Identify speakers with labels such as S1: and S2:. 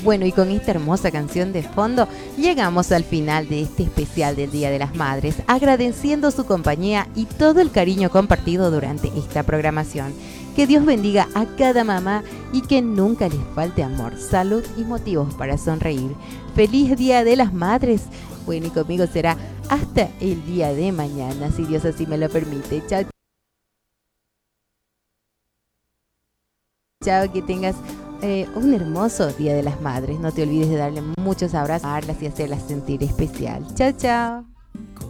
S1: Bueno, y con esta hermosa canción de fondo, llegamos al final de este especial del Día de las Madres, agradeciendo su compañía y todo el cariño compartido durante esta programación. Que Dios bendiga a cada mamá y que nunca les falte amor, salud y motivos para sonreír. Feliz Día de las Madres. Bueno, y conmigo será hasta el día de mañana, si Dios así me lo permite. Chao, chao, que tengas un hermoso Día de las Madres. No te olvides de darle muchos abrazos y hacerlas sentir especial. Chao, chao.